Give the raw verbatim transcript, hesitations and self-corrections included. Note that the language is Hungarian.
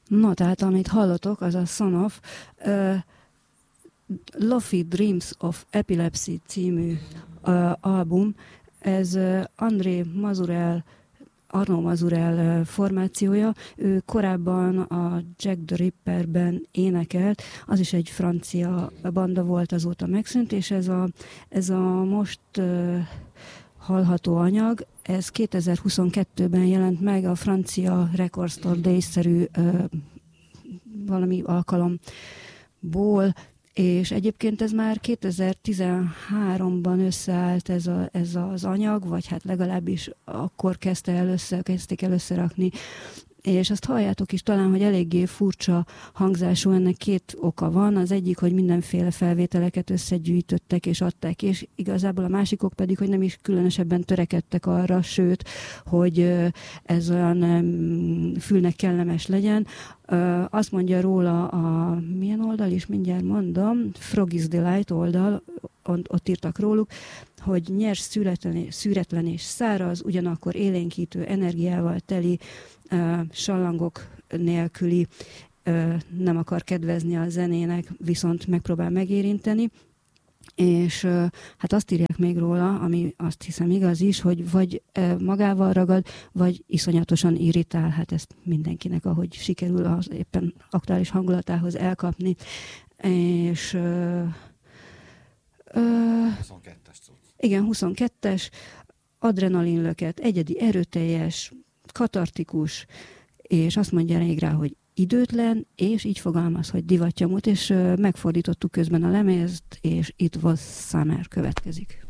No, tehát amit hallotok, az a Son of uh, Lofi Dreams of Epilepsy című uh, album. Ez uh, André Mazurel, Arnaud Mazurel uh, formációja. Ő korábban a Jack the Ripperben énekelt, az is egy francia banda volt, azóta megszűnt, és ez a, ez a most uh, hallható anyag, ez kétezer-huszonkettőben jelent meg a francia Record Store Days-szerű uh, valami alkalomból, és egyébként ez már kétezer-tizenháromban összeállt ez, a, ez az anyag, vagy hát legalábbis akkor kezdte el össze, kezdték el összerakni. És azt halljátok is talán, hogy eléggé furcsa hangzású, ennek két oka van. Az egyik, hogy mindenféle felvételeket összegyűjtöttek és adták, és igazából a másikok pedig, hogy nem is különösebben törekedtek arra, sőt, hogy ez olyan fülnek kellemes legyen. Azt mondja róla a milyen oldal is, mindjárt mondom, Froggy's Delight oldal, ott írtak róluk, hogy nyers, szüretlen, szüretlen és száraz, ugyanakkor élénkítő energiával teli, uh, sallangok nélküli, uh, nem akar kedvezni a zenének, viszont megpróbál megérinteni. És uh, hát azt írják még róla, ami azt hiszem igaz is, hogy vagy uh, magával ragad, vagy iszonyatosan irritál, hát ezt mindenkinek, ahogy sikerül az éppen aktuális hangulatához elkapni. És uh, uh, huszonkettes szó. Igen, huszonkettes, adrenalinlöket, egyedi, erőteljes, katartikus, és azt mondja még rá, hogy időtlen, és így fogalmaz, hogy divatja múlt, és megfordítottuk közben a lemezt, és It Was Summer következik.